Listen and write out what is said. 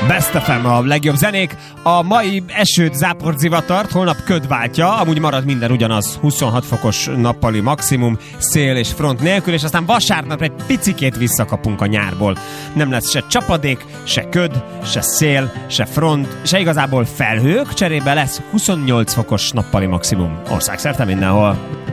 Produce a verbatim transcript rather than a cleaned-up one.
Best ef em, a legjobb zenék. A mai esőt, záport, zivatart holnap köd váltja, amúgy marad minden ugyanaz, huszonhat fokos nappali maximum, szél és front nélkül, és aztán vasárnap egy picikét visszakapunk a nyárból. Nem lesz se csapadék, se köd, se szél, se front, se igazából felhők, cserébe lesz huszonnyolc fokos nappali maximum országszerte mindenhol.